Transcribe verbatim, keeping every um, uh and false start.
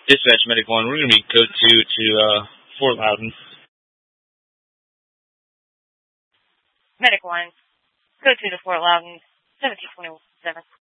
Dispatch Medic one, we're going to be code two to uh, Fort Loudon. Medic one, code two to Fort Loudon, seventeen twenty-seven.